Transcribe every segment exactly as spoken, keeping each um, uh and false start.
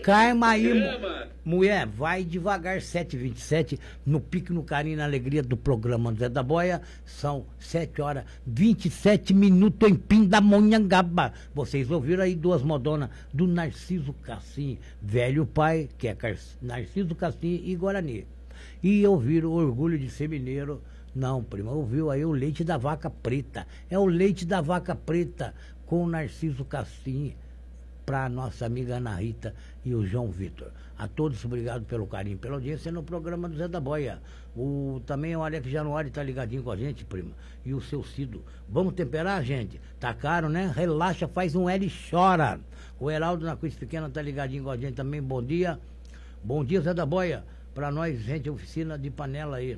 Calma aí, mo- mulher, vai devagar, sete e vinte e sete, no pique, no carinho, na alegria do programa do Zé da Boia. São sete horas, vinte e sete minutos em Pindamonhangaba. Vocês ouviram aí duas modonas do Narciso Cassim, velho pai, que é Car- Narciso Cassim e Guarani. E ouviram o Orgulho de Ser Mineiro. Não, prima, ouviu aí o Leite da Vaca Preta. É o Leite da Vaca Preta com o Narciso Cassim, para a nossa amiga Ana Rita e o João Vitor. A todos, obrigado pelo carinho, pela audiência no programa do Zé da Boia. O, também o Alex Januário está ligadinho com a gente, prima. E o seu Cido. Vamos temperar, gente? Tá caro, né? Relaxa, faz um L e chora. O Heraldo na Cruz Pequena está ligadinho com a gente também. Bom dia. Bom dia, Zé da Boia. Para nós, gente, oficina de panela aí.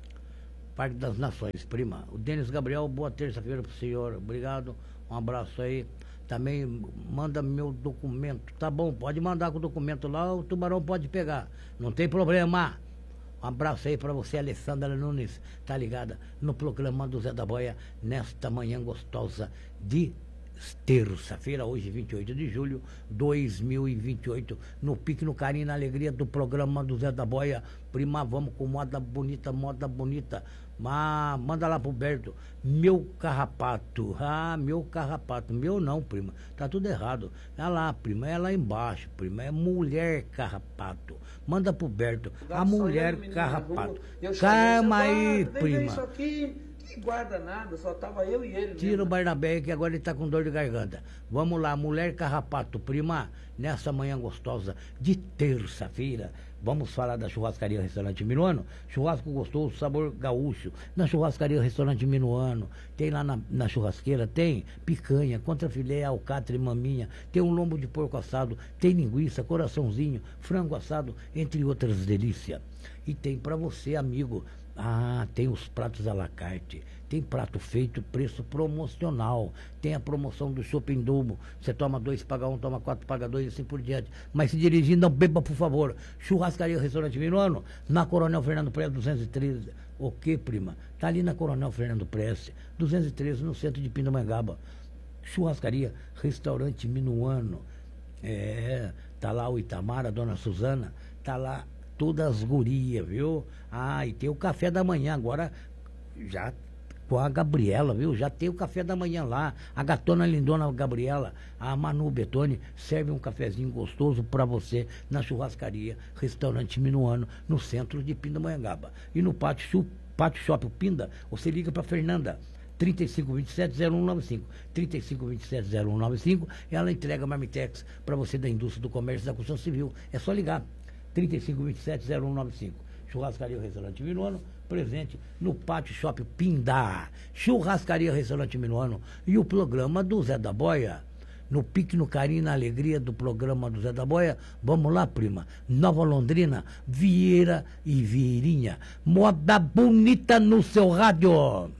Parque das Nações, prima. O Denis Gabriel, boa terça-feira pro senhor. Obrigado. Um abraço aí. Também manda meu documento. Tá bom, pode mandar com o documento lá, o Tubarão pode pegar. Não tem problema. Um abraço aí pra você, Alessandra Nunes. Tá ligada no programa do Zé da Boia nesta manhã gostosa de terça-feira, hoje vinte e oito de julho de dois mil e vinte e oito, no pique, no carinho, na alegria do programa do Zé da Boia. Prima, vamos com moda bonita, moda bonita. Mas manda lá pro Berto, meu carrapato. Ah, meu carrapato. Meu não, prima, tá tudo errado. É lá, prima, é lá embaixo, prima, é mulher carrapato. Manda pro Berto, a mulher carrapato. Calma aí, prima. Guarda nada, só tava eu e ele. Tira mesmo. O Barnabé, que agora ele tá com dor de garganta. Vamos lá, mulher carrapato, prima, nessa manhã gostosa de terça-feira, vamos falar da churrascaria Restaurante Minuano. Churrasco gostoso, sabor gaúcho. Na churrascaria Restaurante Minuano, tem lá na, na churrasqueira, tem picanha, contrafilé, alcatra e maminha, tem um lombo de porco assado, tem linguiça, coraçãozinho, frango assado, entre outras delícias. E tem pra você, amigo, ah, tem os pratos à la carte, tem prato feito, preço promocional, tem a promoção do Shopping Dumbo, você toma dois, paga um, toma quatro, paga dois e assim por diante. Mas se dirigindo, não beba, por favor. Churrascaria Restaurante Minuano, na Coronel Fernando Preste duzentos e treze. O que, prima? Tá ali na Coronel Fernando Preste duzentos e treze, no centro de Pindamonhangaba. Churrascaria Restaurante Minuano. É, tá lá o Itamar, a dona Suzana, tá lá todas as gurias, viu? Ah, e tem o café da manhã agora, já com a Gabriela, viu? Já tem o café da manhã lá. A gatona lindona Gabriela, a Manu Betoni, serve um cafezinho gostoso para você na churrascaria Restaurante Minuano, no centro de Pindamonhangaba. E no pátio, pátio Shopping Pinda, você liga para Fernanda, trinta e cinco, vinte e sete, zero um nove cinco. trinta e cinco, vinte e sete, zero um nove cinco. Ela entrega Marmitex para você da indústria do comércio e da construção civil. É só ligar. trinta e cinco, vinte e sete, zero um nove cinco. Churrascaria Restaurante Minuano, presente no Pátio Shopping Pindá. Churrascaria Restaurante Minuano e o programa do Zé da Boia. No pique, no carinho, na alegria do programa do Zé da Boia. Vamos lá, prima. Nova Londrina, Vieira e Vieirinha. Moda bonita no seu rádio.